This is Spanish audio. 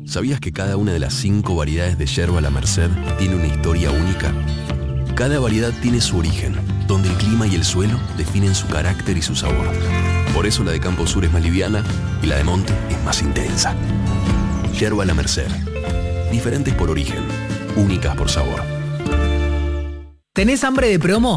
¿Sabías que cada una de las 5 variedades de yerba La Merced tiene una historia única? Cada variedad tiene su origen, donde el clima y el suelo definen su carácter y su sabor. Por eso la de Campo Sur es más liviana y la de Monte es más intensa. Yerba La Merced. Diferentes por origen, únicas por sabor. ¿Tenés hambre de promo?